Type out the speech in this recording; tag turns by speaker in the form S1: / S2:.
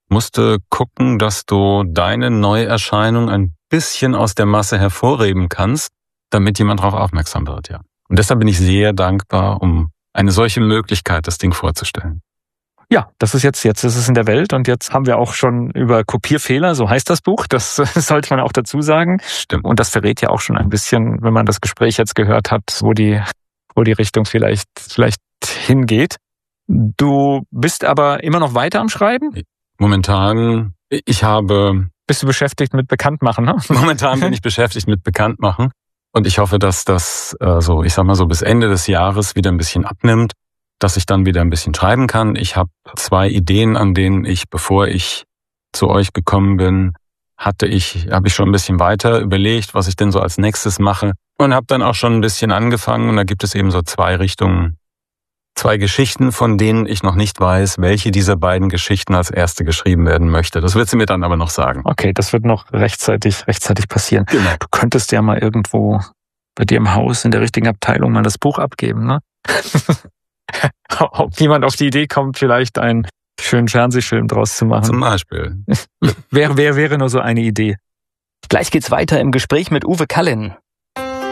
S1: musst du gucken, dass du deine Neuerscheinung ein bisschen aus der Masse hervorheben kannst, damit jemand darauf aufmerksam wird, ja. Und deshalb bin ich sehr dankbar, um eine solche Möglichkeit, das Ding vorzustellen.
S2: Ja, das ist jetzt ist es in der Welt und jetzt haben wir auch schon über Kopierfehler, so heißt das Buch, das sollte man auch dazu sagen.
S1: Stimmt.
S2: Und das verrät ja auch schon ein bisschen, wenn man das Gespräch jetzt gehört hat, wo die Richtung vielleicht hingeht. Du bist aber immer noch weiter am Schreiben?
S1: Momentan,
S2: Bist du beschäftigt mit Bekanntmachen, ne?
S1: Momentan bin ich beschäftigt mit Bekanntmachen und ich hoffe, dass das bis Ende des Jahres wieder ein bisschen abnimmt, dass ich dann wieder ein bisschen schreiben kann. Ich habe 2 Ideen, an denen bevor ich zu euch gekommen bin, habe ich schon ein bisschen weiter überlegt, was ich denn so als nächstes mache und habe dann auch schon ein bisschen angefangen und da gibt es eben so 2 Richtungen, 2 Geschichten, von denen ich noch nicht weiß, welche dieser beiden Geschichten als erste geschrieben werden möchte. Das wird sie mir dann aber noch sagen.
S2: Okay, das wird noch rechtzeitig passieren.
S1: Genau.
S2: Du könntest ja mal irgendwo bei dir im Haus in der richtigen Abteilung mal das Buch abgeben, ne? Ob jemand auf die Idee kommt, vielleicht einen schönen Fernsehfilm draus zu machen.
S1: Zum Beispiel.
S2: Wäre nur so eine Idee.
S3: Gleich geht's weiter im Gespräch mit Uwe Kallin.